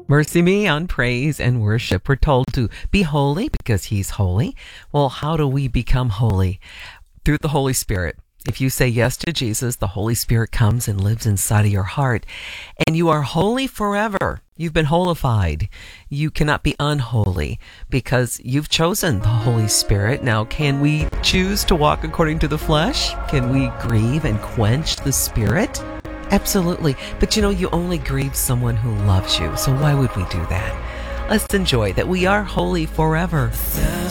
Mercy Me on Praise and Worship. We're told to be holy because He's holy. Well, how do we become holy? Through the Holy Spirit. If you say yes to Jesus, the Holy Spirit comes and lives inside of your heart, and you are holy forever. You've been holified. You cannot be unholy because you've chosen the Holy Spirit. Now, can we choose to walk according to the flesh? Can we grieve and quench the Spirit? Absolutely. But you only grieve someone who loves you. So why would we do that? Let's enjoy that we are holy forever.